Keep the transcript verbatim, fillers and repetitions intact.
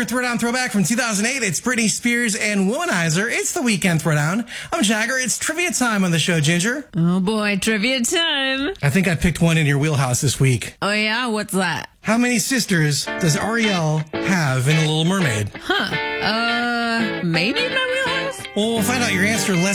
your Throwdown throwback from two thousand eight. It's Britney Spears and Womanizer. It's the weekend Throwdown. I'm Jagger. It's trivia time on the show, Ginger. Oh boy, trivia time. I think I picked one in your wheelhouse this week. Oh yeah? What's that? How many sisters does Ariel have in The Little Mermaid? Huh. Uh, maybe in my wheelhouse? Well, we'll find out your answer less